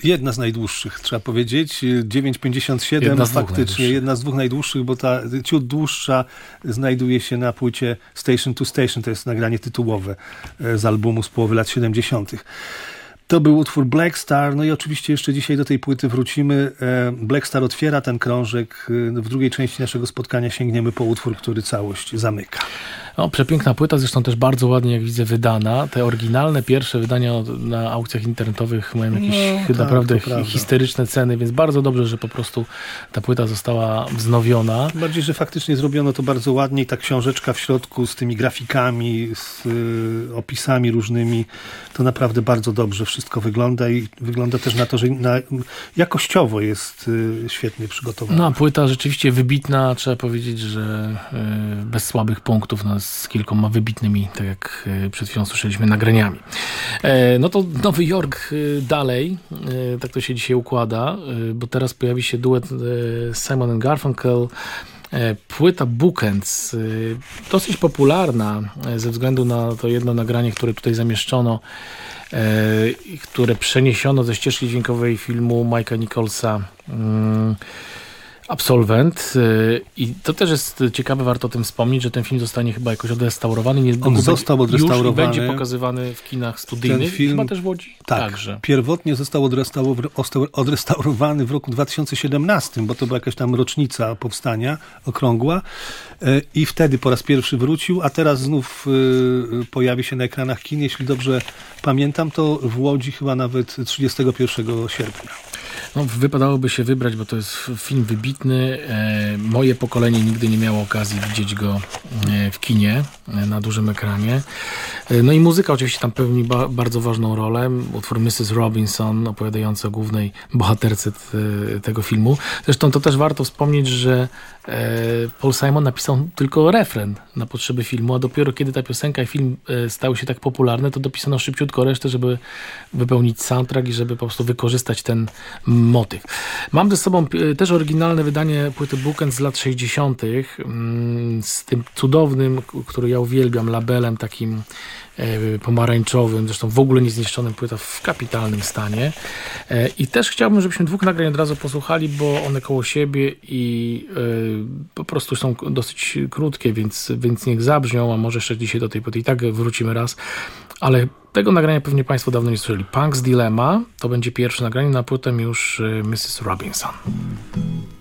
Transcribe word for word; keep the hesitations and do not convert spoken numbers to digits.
Jedna z najdłuższych, trzeba powiedzieć. dziewięć pięćdziesiąt siedem Jedna z faktycznie, jedna z dwóch najdłuższych, bo ta ciut dłuższa znajduje się na płycie Station to Station, to jest nagranie tytułowe z albumu z połowy lat siedemdziesiątych. To był utwór Black Star, no i oczywiście jeszcze dzisiaj do tej płyty wrócimy. Black Star otwiera ten krążek. W drugiej części naszego spotkania sięgniemy po utwór, który całość zamyka. No, przepiękna płyta, zresztą też bardzo ładnie, jak widzę, wydana. Te oryginalne, pierwsze wydania na aukcjach internetowych mają jakieś no, tak, naprawdę histeryczne ceny, więc bardzo dobrze, że po prostu ta płyta została wznowiona. Tym bardziej, że faktycznie zrobiono to bardzo ładnie i ta książeczka w środku z tymi grafikami, z y, opisami różnymi, to naprawdę bardzo dobrze wszystko wygląda i wygląda też na to, że na, jakościowo jest y, świetnie przygotowana. No, płyta rzeczywiście wybitna, trzeba powiedzieć, że y, bez słabych punktów, no, z kilkoma wybitnymi, tak jak przed chwilą słyszeliśmy, nagraniami. No to Nowy Jork dalej, tak to się dzisiaj układa, bo teraz pojawi się duet Simon and Garfunkel, płyta Bookends, dosyć popularna ze względu na to jedno nagranie, które tutaj zamieszczono, które przeniesiono ze ścieżki dźwiękowej filmu Mike'a Nicholsa Absolwent. I to też jest ciekawe, warto o tym wspomnieć, że ten film zostanie chyba jakoś odrestaurowany. Nie, On został odrestaurowany. Już będzie pokazywany w kinach studyjnych. Ten film, chyba też w Łodzi? Tak. Także. Pierwotnie został odrestaurowany w roku dwa tysiące siedemnastym, bo to była jakaś tam rocznica powstania okrągła i wtedy po raz pierwszy wrócił, a teraz znów pojawi się na ekranach kin. Jeśli dobrze pamiętam, to w Łodzi chyba nawet trzydziestego pierwszego sierpnia. No, wypadałoby się wybrać, bo to jest film wybitny. E, moje pokolenie nigdy nie miało okazji widzieć go e, w kinie, e, na dużym ekranie. E, no i muzyka oczywiście tam pełni ba- bardzo ważną rolę. Utwór missus Robinson, opowiadający o głównej bohaterce t- tego filmu. Zresztą to też warto wspomnieć, że e, Paul Simon napisał tylko refren na potrzeby filmu, a dopiero kiedy ta piosenka i film e, stały się tak popularne, to dopisano szybciutko resztę, żeby wypełnić soundtrack i żeby po prostu wykorzystać ten motyw. Mam ze sobą też oryginalne wydanie płyty Bookends z lat sześćdziesiątych z tym cudownym, który ja uwielbiam, labelem takim pomarańczowym, zresztą w ogóle niezniszczonym, płyta w kapitalnym stanie. I też chciałbym, żebyśmy dwóch nagrań od razu posłuchali, bo one koło siebie i po prostu są dosyć krótkie, więc, więc niech zabrzmią, a może jeszcze dzisiaj do tej płyty i tak wrócimy raz, ale tego nagrania pewnie Państwo dawno nie słyszeli. Punk's Dilemma to będzie pierwsze nagranie, na potem już missus Robinson.